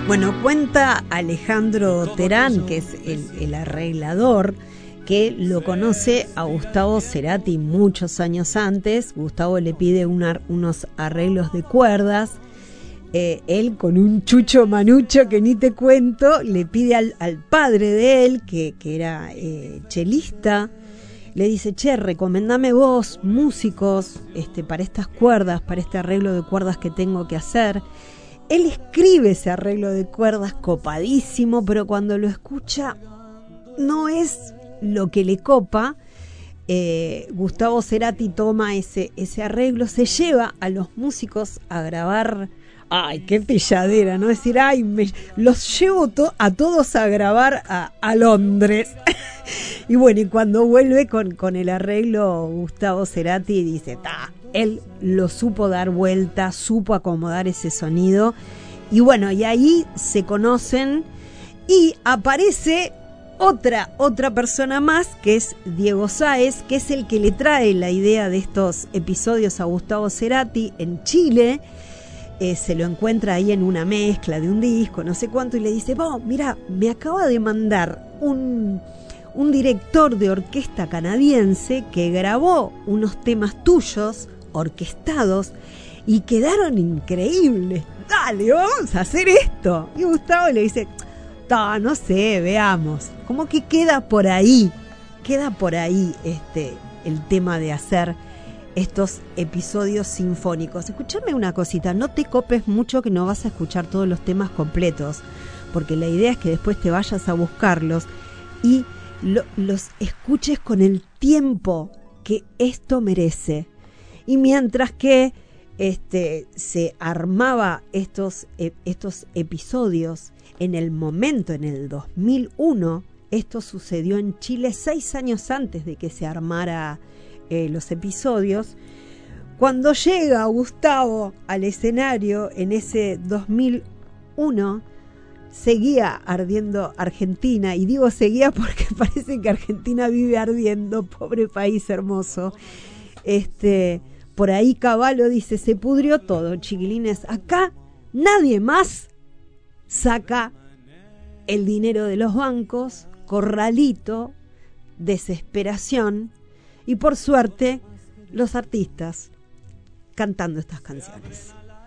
Bueno, cuenta Alejandro Terán, que es el arreglador, que lo conoce a Gustavo Cerati muchos años antes. Gustavo le pide unos arreglos de cuerdas. Él, con un chucho manucho que ni te cuento, le pide al padre de él, que era chelista, le dice: che, recomendame vos músicos para estas cuerdas, para este arreglo de cuerdas que tengo que hacer. Él escribe ese arreglo de cuerdas copadísimo, pero cuando lo escucha no es lo que le copa. Gustavo Cerati toma ese arreglo, se lleva a los músicos a grabar. Ay, qué pilladera, ¿no? Es decir, los llevo a todos a grabar a Londres. Y bueno, y cuando vuelve con el arreglo, Gustavo Cerati dice: él lo supo dar vuelta, supo acomodar ese sonido. Y bueno, y ahí se conocen y aparece otra persona más, que es Diego Sáez, que es el que le trae la idea de estos episodios a Gustavo Cerati en Chile. Se lo encuentra ahí en una mezcla de un disco, no sé cuánto, y le dice: mira, me acaba de mandar un director de orquesta canadiense que grabó unos temas tuyos orquestados y quedaron increíbles. Dale, vamos a hacer esto. Y Gustavo le dice: no sé, veamos. Como que queda por ahí el tema de hacer estos episodios sinfónicos. Escúchame una cosita, no te copes mucho, que no vas a escuchar todos los temas completos, porque la idea es que después te vayas a buscarlos y los escuches con el tiempo que esto merece. Y mientras que se armaba estos episodios en el momento, en el 2001, esto sucedió en Chile 6 años antes de que se armara los episodios. Cuando llega Gustavo al escenario en ese 2001, seguía ardiendo Argentina, y digo seguía porque parece que Argentina vive ardiendo, pobre país hermoso. Por ahí Cavallo dice: se pudrió todo, chiquilines, acá nadie más saca el dinero de los bancos, corralito, desesperación, y por suerte los artistas cantando estas canciones.